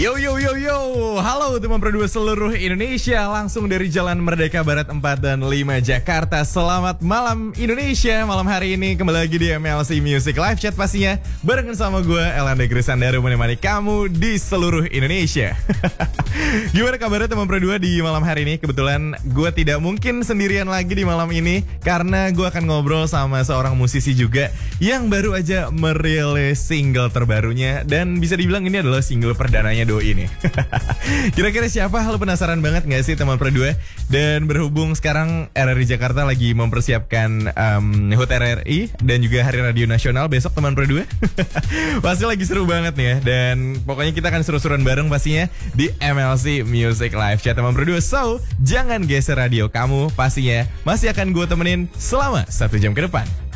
Yo yo yo yo, halo teman berdua seluruh Indonesia, langsung dari Jalan Merdeka Barat 4 dan 5 Jakarta. Selamat malam Indonesia, malam hari ini kembali lagi di MLC Music Live Chat pastinya barengan sama gue Elanda Grisandaro menemani kamu di seluruh Indonesia. Gimana kabarnya teman berdua di malam hari ini? Kebetulan gue tidak mungkin sendirian lagi di malam ini karena gue akan ngobrol sama seorang musisi juga yang baru aja merilis single terbarunya dan bisa dibilang ini adalah single perdananya Doi ini. Kira-kira siapa? Lo penasaran banget gak sih teman berdua? Dan berhubung sekarang RRI Jakarta lagi mempersiapkan HUT RRI dan juga Hari Radio Nasional besok teman berdua. Pasti lagi seru banget nih ya. Dan pokoknya kita akan seru-seruan bareng pastinya di MLC Music Live Chat teman berdua. So, jangan geser radio kamu, pastinya masih akan gue temenin selama 1 jam ke depan.